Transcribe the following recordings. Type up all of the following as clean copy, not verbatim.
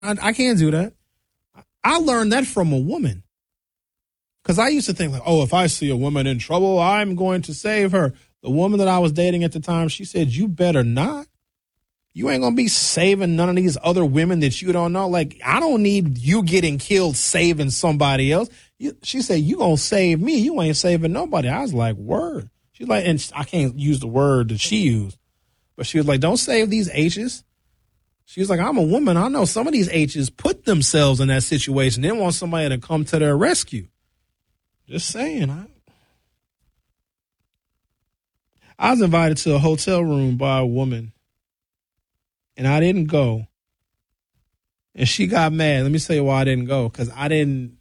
I can't do that. I learned that from a woman. Because I used to think like, oh, if I see a woman in trouble, I'm going to save her. The woman that I was dating at the time, she said, you better not. You ain't going to be saving none of these other women that you don't know. Like, I don't need you getting killed saving somebody else. She said, you going to save me. You ain't saving nobody. I was like, word. She's like, and I can't use the word that she used. But she was like, don't save these H's. She was like, I'm a woman. I know some of these H's put themselves in that situation. They want somebody to come to their rescue. Just saying. I was invited to a hotel room by a woman, and I didn't go. And she got mad. Let me tell you why I didn't go. Because I didn't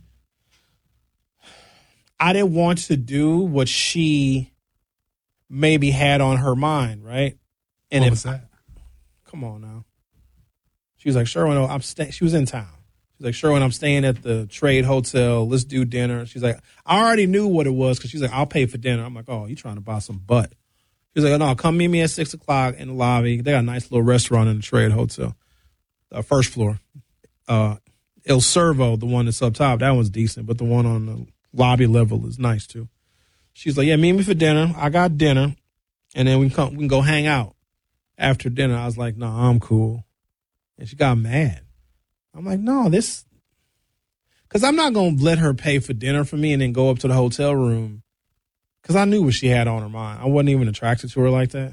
want to do what she maybe had on her mind, right? And what was that? Come on now. She was like, Sherwin, she was in town. She's like, Sherwin, I'm staying at the Trade Hotel. Let's do dinner. She's like, I already knew what it was because she's like, I'll pay for dinner. I'm like, oh, you trying to buy some butt. She's like, no, come meet me at 6 o'clock in the lobby. They got a nice little restaurant in the Trade Hotel, first floor. El Servo, the one that's up top, that one's decent, but the one on the lobby level is nice too. She's like, yeah, meet me for dinner. I got dinner, and then we can go hang out after dinner. I was like, no, I'm cool. And she got mad. I'm like, no, because I'm not going to let her pay for dinner for me and then go up to the hotel room because I knew what she had on her mind. I wasn't even attracted to her like that.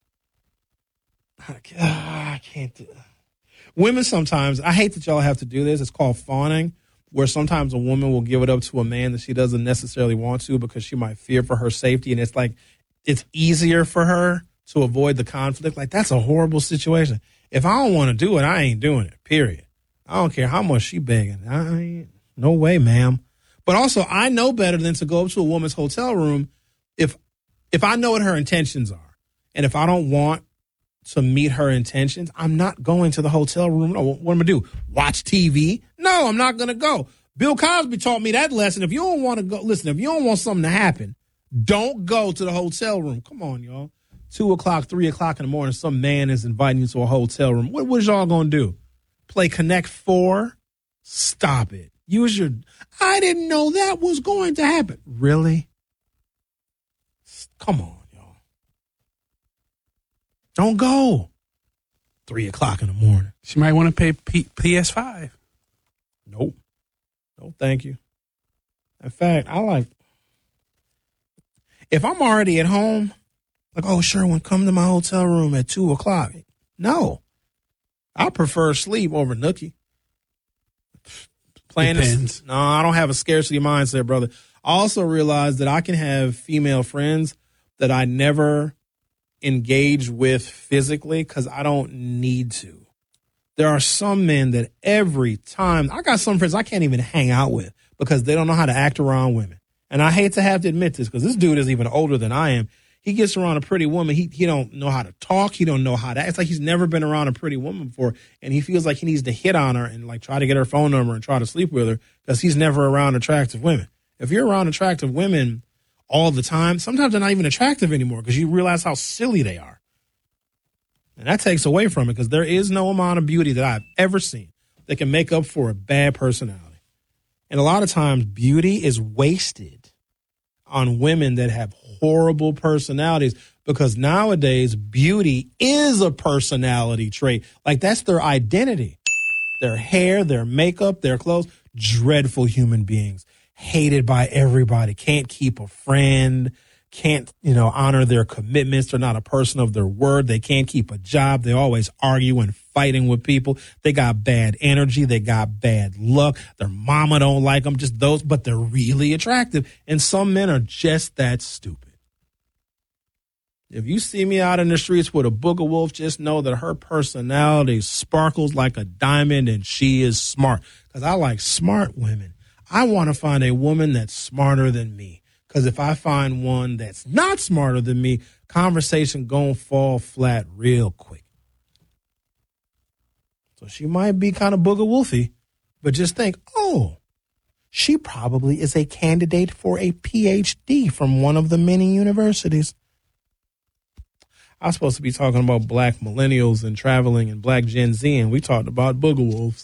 I can't do it. Women sometimes, I hate that y'all have to do this. It's called fawning, where sometimes a woman will give it up to a man that she doesn't necessarily want to because she might fear for her safety. And it's like, it's easier for her to avoid the conflict. Like, that's a horrible situation. If I don't want to do it, I ain't doing it, period. I don't care how much she begging. No way, ma'am. But also, I know better than to go up to a woman's hotel room if I know what her intentions are. And if I don't want to meet her intentions, I'm not going to the hotel room. No, what am I going to do? Watch TV? No, I'm not going to go. Bill Cosby taught me that lesson. If you don't want to go, listen, if you don't want something to happen, don't go to the hotel room. Come on, y'all. 2 o'clock, 3 o'clock in the morning, some man is inviting you to a hotel room. What is y'all going to do? Play Connect 4? Stop it. I didn't know that was going to happen. Really? Come on, y'all. Don't go. 3 o'clock in the morning. She might want to pay PS5. Nope. No, thank you. In fact, if I'm already at home, like, oh, Sherwin, come to my hotel room at 2 o'clock. No. I prefer sleep over nookie. Depends. No, I don't have a scarcity mindset, brother. I also realize that I can have female friends that I never engage with physically because I don't need to. There are some men that every time, I got some friends I can't even hang out with because they don't know how to act around women. And I hate to have to admit this because this dude is even older than I am. He gets around a pretty woman. He don't know how to talk. He don't know how to act. It's like he's never been around a pretty woman before. And he feels like he needs to hit on her and like try to get her phone number and try to sleep with her because he's never around attractive women. If you're around attractive women all the time, sometimes they're not even attractive anymore because you realize how silly they are. And that takes away from it because there is no amount of beauty that I've ever seen that can make up for a bad personality. And a lot of times beauty is wasted on women that have horrible personalities because nowadays beauty is a personality trait. Like that's their identity. Their hair, their makeup, their clothes, dreadful human beings, hated by everybody, can't keep a friend, can't, honor their commitments. They're not a person of their word. They can't keep a job. They always argue and fighting with people. They got bad energy. They got bad luck. Their mama don't like them, just those, but they're really attractive. And some men are just that stupid. If you see me out in the streets with a booger wolf, just know that her personality sparkles like a diamond and she is smart. Because I like smart women. I want to find a woman that's smarter than me. Because if I find one that's not smarter than me, conversation gonna fall flat real quick. So she might be kind of booger wolfy, but just think, oh, she probably is a candidate for a PhD from one of the many universities. I was supposed to be talking about black millennials and traveling and black Gen Z, and we talked about booger wolves.